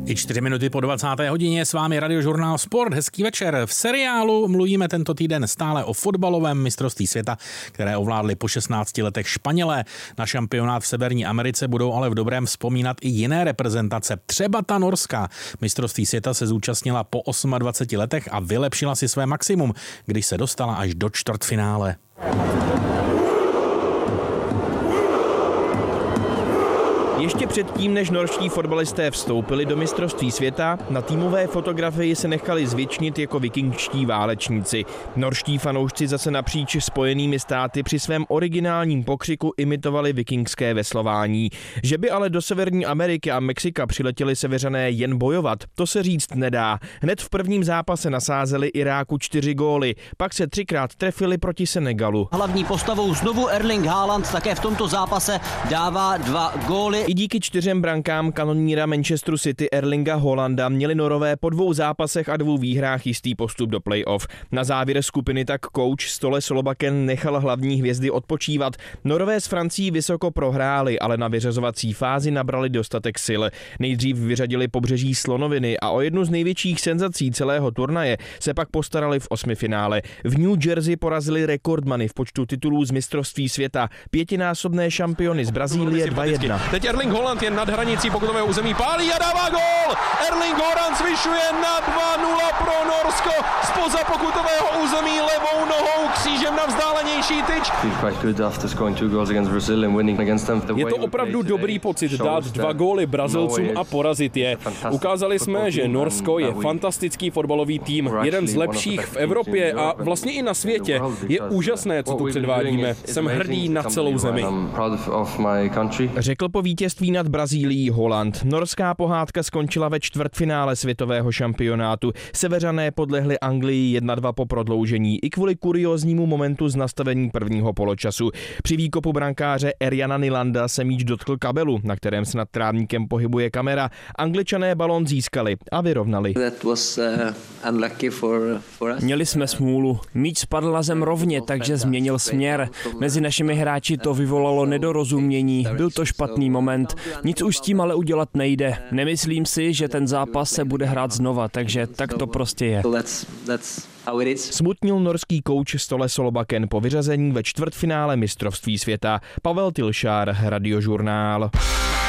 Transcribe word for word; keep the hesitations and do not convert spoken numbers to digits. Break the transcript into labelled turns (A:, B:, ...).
A: I čtyři minuty po dvacáté hodině s vámi Radiožurnál Sport. Hezký večer. V seriálu mluvíme tento týden stále o fotbalovém mistrovství světa, které ovládli po šestnácti letech Španělé. Na šampionát v Severní Americe budou ale v dobrém vzpomínat i jiné reprezentace. Třeba ta norská. Mistrovství světa se zúčastnila po dvaceti osmi letech a vylepšila si své maximum, když se dostala až do čtvrtfinále.
B: Ještě předtím, než norští fotbalisté vstoupili do mistrovství světa, na týmové fotografii se nechali zvětšnit jako vikingští válečníci. Norští fanoušci zase napříč Spojenými státy při svém originálním pokřiku imitovali vikingské veslování. Že by ale do Severní Ameriky a Mexika přiletěli Seveřané jen bojovat, to se říct nedá. Hned v prvním zápase nasázeli Iráku čtyři góly, pak se třikrát trefili proti Senegalu.
C: Hlavní postavou znovu Erling Haaland také v tomto zápase dává dva góly.
B: I díky čtyřem brankám kanoníra Manchesteru City Erlinga Haalanda měli Norové po dvou zápasech a dvou výhrách jistý postup do play-off. Na závěr skupiny tak kouč Ståle Solbakken nechal hlavní hvězdy odpočívat. Norové s Francií vysoko prohráli, ale na vyřazovací fázi nabrali dostatek sil. Nejdřív vyřadili Pobřeží slonoviny a o jednu z největších senzací celého turnaje se pak postarali v osmifinále. V New Jersey porazili rekordmany v počtu titulů z mistrovství světa, pětinásobné šampiony z Brazílie dva jedna.
D: Teď Erling Haaland je nad hranicí pokutového území, pálí a dává gól! Erling Haaland zvyšuje na dva nula pro Norsko zpoza pokutového území levou nohou křížem na vzdálenější tyč.
E: Je to opravdu dobrý pocit dát dva góly Brazilcům a porazit je. Ukázali jsme, že Norsko je fantastický fotbalový tým, jeden z lepších v Evropě a vlastně i na světě. Je úžasné, co tu předvádíme. Jsem hrdý na celou zemi.
B: Řekl po vítězství nad Brazílií Haaland. Norská pohádka skončila ve čtvrtfinále světového šampionátu. Seveřané podlehli Anglii jedna dva po prodloužení i kvůli kurióznímu momentu z nastavení prvního poločasu. Při výkopu brankáře Erjana Nylanda se míč dotkl kabelu, na kterém se nad trávníkem pohybuje kamera. Angličané balón získali a vyrovnali.
F: Měli jsme smůlu. Míč spadl na zem rovně, takže změnil směr. Mezi našimi hráči to vyvolalo nedorozumění. Byl to špatný moment. Nic už s tím ale udělat nejde. Nemyslím si, že ten zápas se bude hrát znova, takže tak to prostě je.
B: Smutnil norský kouč Ståle Solbakken po vyřazení ve čtvrtfinále mistrovství světa. Pavel Tilšár, Radiožurnál.